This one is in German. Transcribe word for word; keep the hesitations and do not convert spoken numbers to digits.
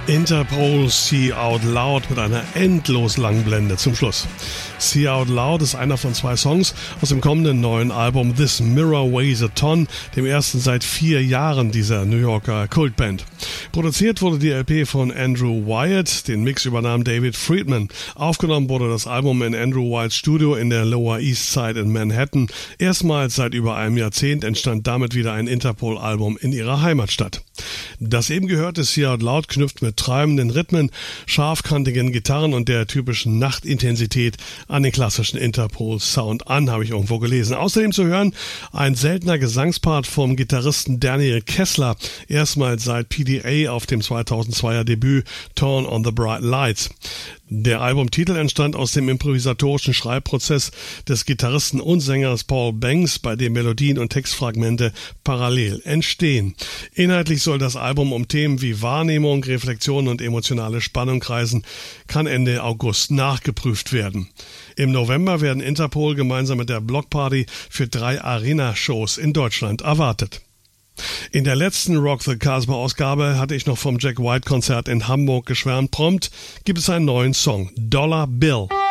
Interpol See Out Loud mit einer endlos langen Blende zum Schluss. See Out Loud ist einer von zwei Songs aus dem kommenden neuen Album This Mirror Weighs a Ton, dem ersten seit vier Jahren dieser New Yorker Kultband. Produziert wurde die L P von Andrew Wyatt, den Mix übernahm David Friedman. Aufgenommen wurde das Album in Andrew Wyatts Studio in der Lower East Side in Manhattan. Erstmals seit über einem Jahrzehnt entstand damit wieder ein Interpol-Album in ihrer Heimatstadt. Das eben gehörte See Out Loud knüpft mit treibenden Rhythmen, scharfkantigen Gitarren und der typischen Nachtintensität an den klassischen Interpol-Sound an, habe ich irgendwo gelesen. Außerdem zu hören ein seltener Gesangspart vom Gitarristen Daniel Kessler, erstmals seit P D A auf dem zweitausendzweier Debüt Turn on the Bright Lights. Der Albumtitel entstand aus dem improvisatorischen Schreibprozess des Gitarristen und Sängers Paul Banks, bei dem Melodien und Textfragmente parallel entstehen. Inhaltlich soll das Album um Themen wie Wahrnehmung, Reflexion und emotionale Spannung kreisen, kann Ende August nachgeprüft werden. Im November werden Interpol gemeinsam mit der Blockparty für drei Arena-Shows in Deutschland erwartet. In der letzten Rock the Casbah-Ausgabe hatte ich noch vom Jack White-Konzert in Hamburg geschwärmt. Prompt gibt es einen neuen Song, Dollar Bill.